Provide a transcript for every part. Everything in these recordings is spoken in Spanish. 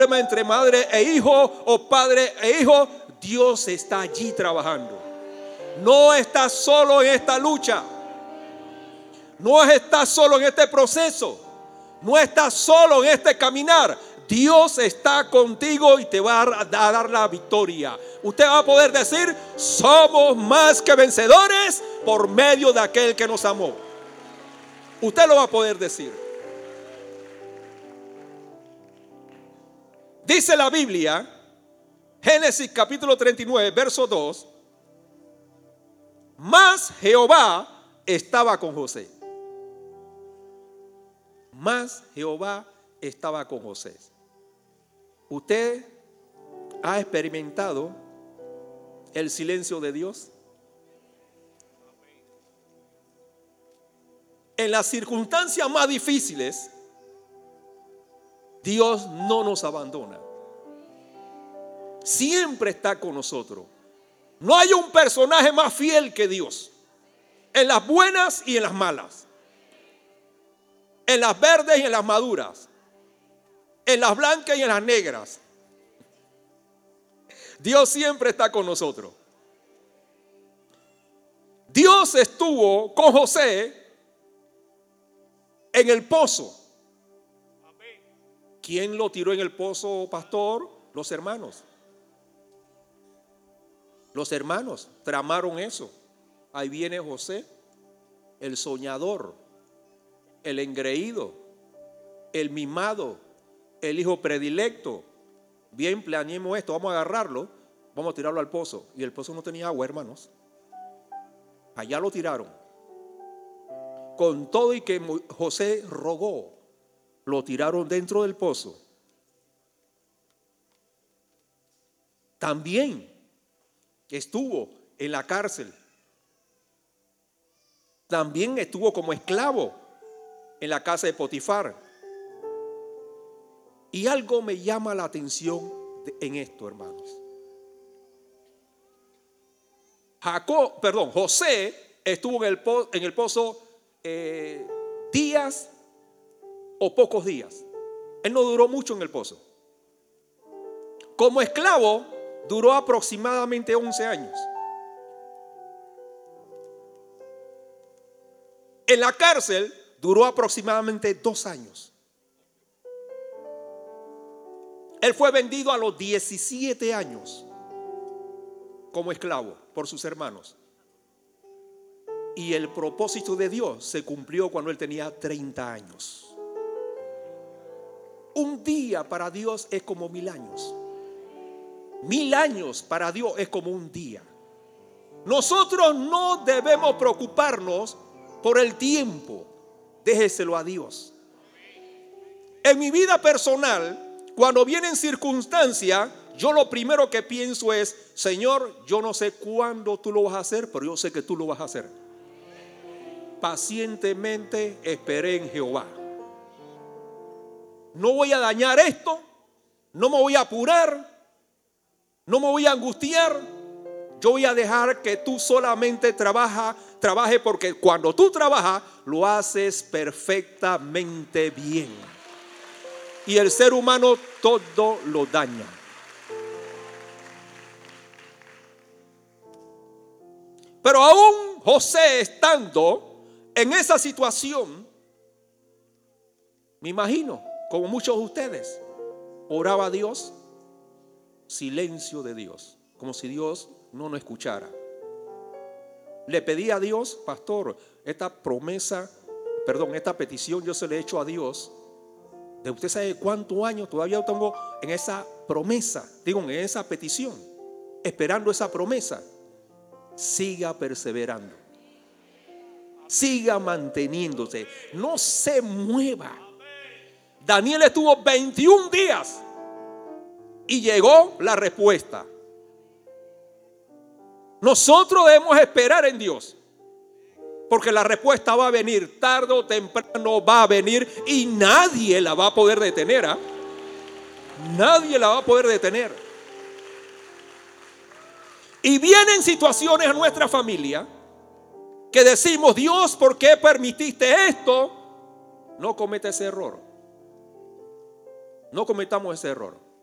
entre madre e hijo o padre e hijo, Dios está allí trabajando. No estás solo en esta lucha. No estás solo en este proceso. No estás solo en este caminar. Dios está contigo y te va a dar la victoria. Usted va a poder decir: somos más que vencedores por medio de aquel que nos amó. Usted lo va a poder decir. Dice la Biblia, Génesis capítulo 39, verso 2: mas Jehová estaba con José. Mas Jehová estaba con José. ¿Usted ha experimentado el silencio de Dios? En las circunstancias más difíciles, Dios no nos abandona. Siempre está con nosotros. No hay un personaje más fiel que Dios. En las buenas y en las malas. En las verdes y en las maduras. En las blancas y en las negras. Dios siempre está con nosotros. Dios estuvo con José en el pozo. ¿Quién lo tiró en el pozo, pastor? Los hermanos. Los hermanos tramaron eso. Ahí viene José, el soñador, el engreído, el mimado, el hijo predilecto. Bien, planeemos esto, vamos a agarrarlo, vamos a tirarlo al pozo. Y el pozo no tenía agua, hermanos. Allá lo tiraron. Con todo y que José rogó, lo tiraron dentro del pozo. También estuvo en la cárcel. También estuvo como esclavo en la casa de Potifar. Y algo me llama la atención en esto, hermanos. José estuvo en el pozo días o pocos días. Él no duró mucho en el pozo. Como esclavo duró aproximadamente 11 años. En la cárcel duró aproximadamente 2 años. Él fue vendido a los 17 años como esclavo por sus hermanos. Y el propósito de Dios se cumplió cuando él tenía 30 años. Un día para Dios es como 1000 años. 1000 años para Dios es como un día. Nosotros no debemos preocuparnos por el tiempo. Déjeselo a Dios. En mi vida personal, cuando vienen circunstancias, yo lo primero que pienso es: Señor, yo no sé cuándo tú lo vas a hacer, pero yo sé que tú lo vas a hacer. Pacientemente esperé en Jehová. No voy a dañar esto, no me voy a apurar, no me voy a angustiar. Yo voy a dejar que tú solamente trabaje, porque cuando tú trabajas lo haces perfectamente bien. Y el ser humano todo lo daña. Pero aún José estando en esa situación, me imagino, como muchos de ustedes, oraba a Dios, silencio de Dios, como si Dios no nos escuchara. Le pedí a Dios: pastor, esta petición yo se la he hecho a Dios de usted sabe cuántos años. Todavía tengo en esa promesa, en esa petición, esperando esa promesa. Siga perseverando, siga manteniéndose, no se mueva. Daniel estuvo 21 días y llegó la respuesta. Nosotros debemos esperar en Dios, porque la respuesta va a venir tarde o temprano, va a venir y nadie la va a poder detener. Nadie la va a poder detener. Y vienen situaciones a nuestra familia que decimos: Dios, ¿por qué permitiste esto? No cometa ese error. No cometamos ese error.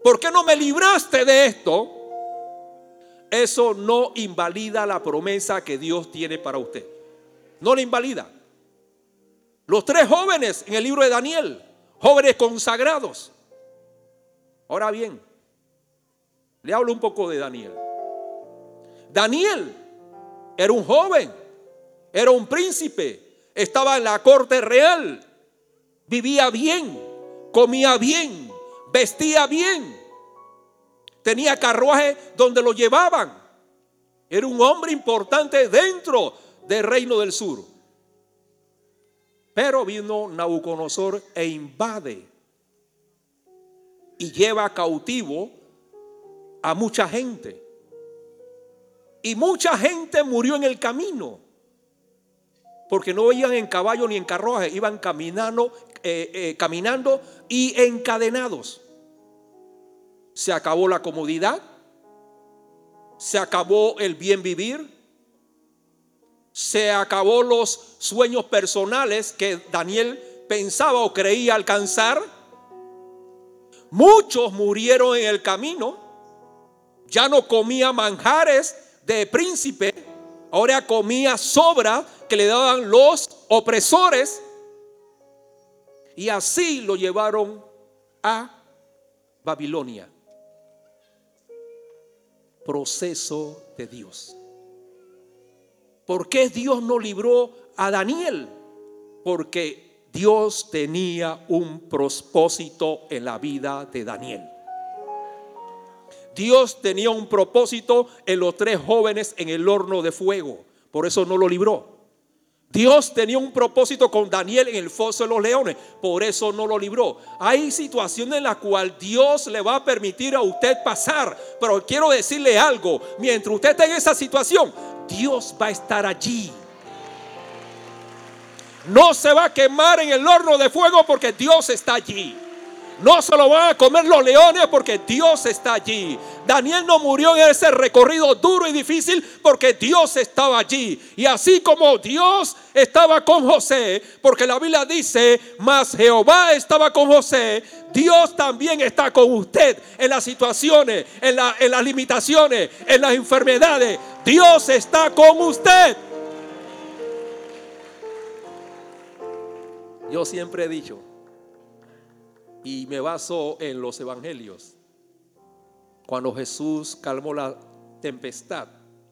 ¿Por qué no me libraste de esto? Eso no invalida la promesa que Dios tiene para usted. No la invalida. Los 3 jóvenes en el libro de Daniel, jóvenes consagrados. Ahora bien, le hablo un poco de Daniel. Daniel era un joven, era un príncipe, estaba en la corte real, vivía bien, comía bien, vestía bien, tenía carruaje donde lo llevaban. Era un hombre importante dentro del reino del sur. Pero vino Nabucodonosor e invade y lleva cautivo a mucha gente. Y mucha gente murió en el camino, porque no iban en caballo ni en carruaje, iban caminando y encadenados. Se acabó la comodidad, se acabó el bien vivir, se acabó los sueños personales que Daniel pensaba o creía alcanzar. Muchos murieron en el camino. Ya no comía manjares de príncipe, ahora comía sobra que le daban los opresores. Y así lo llevaron a Babilonia. Proceso de Dios. ¿Por qué Dios no libró a Daniel? Porque Dios tenía un propósito en la vida de Daniel. Dios tenía un propósito en los 3 jóvenes en el horno de fuego. Por eso no lo libró. Dios tenía un propósito con Daniel en el foso de los leones. Por eso no lo libró. Hay situaciones en las cuales Dios le va a permitir a usted pasar. Pero quiero decirle algo. Mientras usted esté en esa situación, Dios va a estar allí. No se va a quemar en el horno de fuego porque Dios está allí. No se lo van a comer los leones porque Dios está allí. Daniel no murió en ese recorrido duro y difícil porque Dios estaba allí. Y así como Dios estaba con José, porque la Biblia dice, mas Jehová estaba con José, Dios también está con usted en las situaciones, en las limitaciones, en las enfermedades. Dios está con usted. Yo siempre he dicho, y me baso en los evangelios, cuando Jesús calmó la tempestad,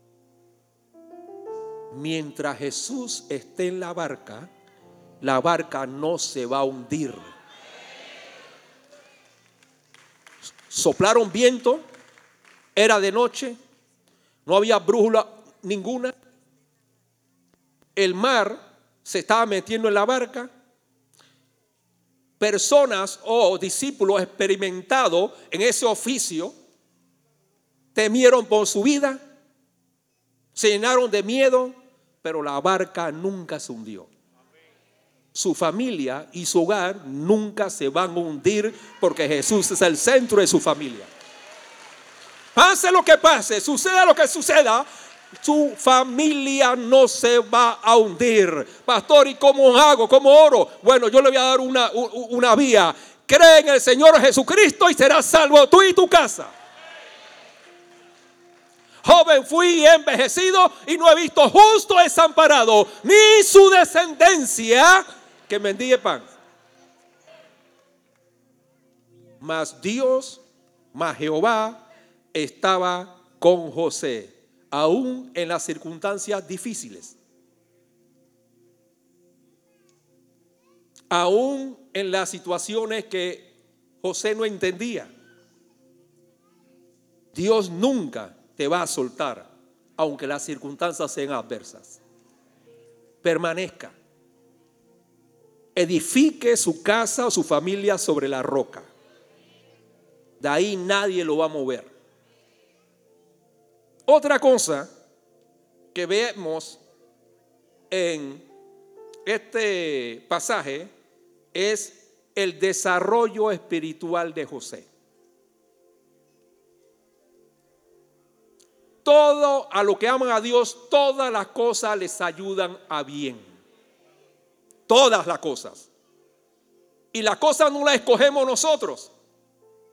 mientras Jesús esté en la barca no se va a hundir. Soplaron viento, era de noche, no había brújula ninguna, el mar se estaba metiendo en la barca. Personas o discípulos experimentados en ese oficio temieron por su vida, se llenaron de miedo, pero la barca nunca se hundió. Su familia y su hogar nunca se van a hundir porque Jesús es el centro de su familia. Pase lo que pase, suceda lo que suceda, su familia no se va a hundir. Pastor, ¿y cómo hago? ¿Cómo oro? Bueno, yo le voy a dar una vía. Cree en el Señor Jesucristo y serás salvo tú y tu casa. Joven fui envejecido y no he visto justo desamparado, ni su descendencia que mendigue pan. Mas Dios, mas Jehová estaba con José, aún en las circunstancias difíciles, aún en las situaciones que José no entendía. Dios nunca te va a soltar, aunque las circunstancias sean adversas. Permanezca, edifique su casa o su familia sobre la roca. De ahí nadie lo va a mover. Otra cosa que vemos en este pasaje es el desarrollo espiritual de José. Todo a lo que aman a Dios, todas las cosas les ayudan a bien. Todas las cosas. Y las cosas no las escogemos nosotros.